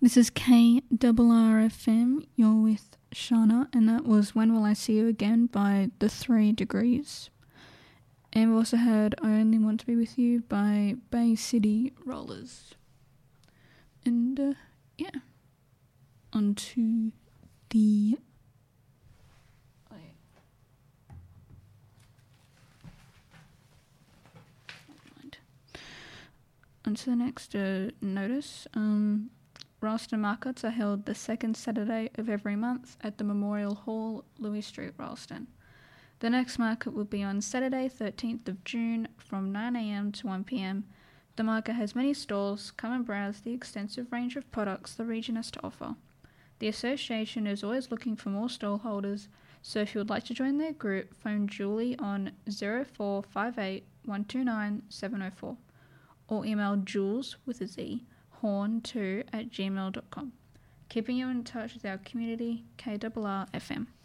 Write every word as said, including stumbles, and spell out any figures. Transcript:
This is K R R F M. You're with Shana, and that was When Will I See You Again by The Three Degrees. And we also heard I Only Want to Be With You by Bay City Rollers. And, uh, yeah. On to the... Oh, yeah. Never mind. On to the next uh, notice. Um... Ralston markets are held the second Saturday of every month at the Memorial Hall, Louis Street, Ralston. The next market will be on Saturday, thirteenth of June from nine a.m. to one p.m. The market has many stalls. Come and browse the extensive range of products the region has to offer. The association is always looking for more stall holders, so if you would like to join their group, phone Julie on zero four five eight, one two nine, seven zero four or email Jules with a Z horn two at gmail dot com. Keeping you in touch with our community, K R R F M.